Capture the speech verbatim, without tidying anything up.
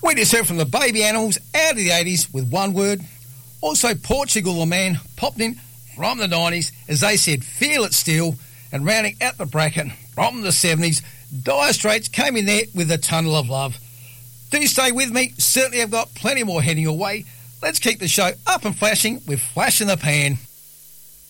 We just heard from the Baby Animals out of the eighties with One Word. Also, Portugal the Man popped in from the nineties as they said Feel It Still. And rounding out the bracket from the seventies, Dire Straits came in there with A Tunnel of Love. Do stay with me. Certainly I've got plenty more heading your way. Let's keep the show up and flashing with Flash in the Pan.